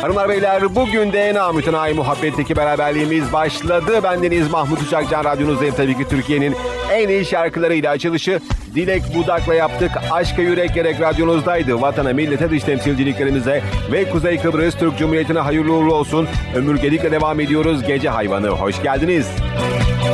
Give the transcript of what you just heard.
Hanımlar beyler, bugün de namütenayi muhabbetteki beraberliğimiz başladı. Bendeniz Mahmut Uçakcan, radyonuzdayım. Tabii ki Türkiye'nin en iyi şarkılarıyla açılışı Dilek Budak'la yaptık. Aşka Yürek Gerek radyonuzdaydı. Vatana, millete, dış temsilciliklerimize ve Kuzey Kıbrıs Türk Cumhuriyeti'ne hayırlı uğurlu olsun. Ömürgelikle devam ediyoruz. Gece Hayvanı, hoş geldiniz.